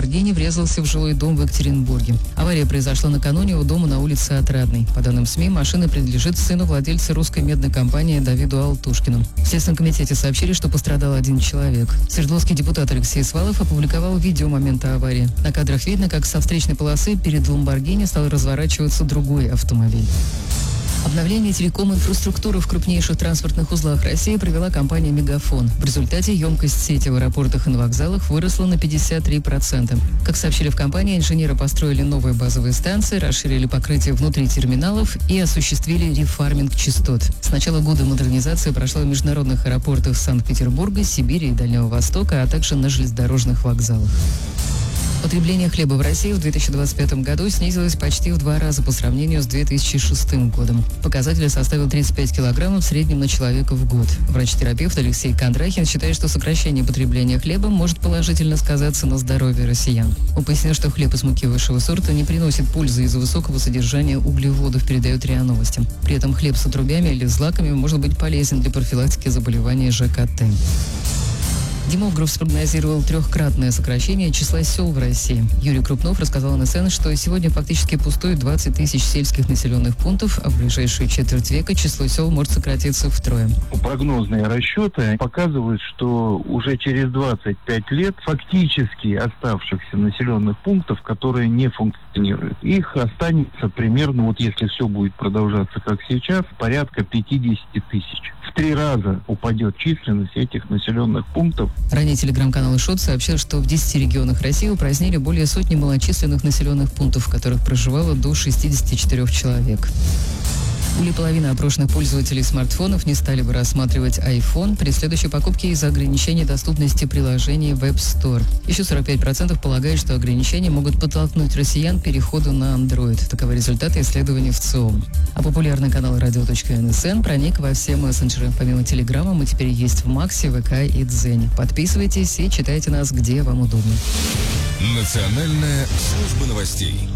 Lamborghini врезался в жилой дом в Екатеринбурге. Авария произошла накануне у дома на улице Отрадной. По данным СМИ, машина принадлежит сыну владельца русской медной компании Давиду Алтушкину. В Следственном комитете сообщили, что пострадал один человек. Свердловский депутат Алексей Свалов опубликовал видео момента аварии. На кадрах видно, как со встречной полосы перед Lamborghini стал разворачиваться другой автомобиль. Обновление телеком-инфраструктуры в крупнейших транспортных узлах России провела компания «Мегафон». В результате емкость сети в аэропортах и на вокзалах выросла на 53%. Как сообщили в компании, инженеры построили новые базовые станции, расширили покрытие внутри терминалов и осуществили рефарминг частот. С начала года модернизация прошла в международных аэропортах Санкт-Петербурга, Сибири и Дальнего Востока, а также на железнодорожных вокзалах. Потребление хлеба в России в 2025 году снизилось почти в 2 раза по сравнению с 2006 годом. Показатель составил 35 килограммов в среднем на человека в год. Врач-терапевт Алексей Кондрахин считает, что сокращение потребления хлеба может положительно сказаться на здоровье россиян. Он пояснил, что хлеб из муки высшего сорта не приносит пользы из-за высокого содержания углеводов, передает РИА Новости. При этом хлеб с отрубями или злаками может быть полезен для профилактики заболеваний ЖКТ. Демограф спрогнозировал 3-кратное сокращение числа сел в России. Юрий Крупнов рассказал НСН, что сегодня фактически пустует 20 тысяч сельских населенных пунктов, а в ближайшую четверть века число сел может сократиться втрое. Прогнозные расчеты показывают, что уже через 25 лет фактически оставшихся населенных пунктов, которые не функционируют, их останется примерно, вот если все будет продолжаться как сейчас, порядка 50 тысяч. В 3 раза упадет численность этих населенных пунктов. Ранее телеграм-канал Ишот сообщил, что в 10 регионах России упразднили более сотни малочисленных населенных пунктов, в которых проживало до 64 человек. Более половины опрошенных пользователей смартфонов не стали бы рассматривать iPhone при следующей покупке из-за ограничения доступности приложений в App Store. Еще 45% полагают, что ограничения могут подтолкнуть россиян к переходу на Android. Таковы результаты исследований в ЦИОМ. А популярный канал radio.nsn проник во все мессенджеры. Помимо Телеграма мы теперь есть в Максе, ВК и Дзене. Подписывайтесь и читайте нас, где вам удобно. Национальная служба новостей.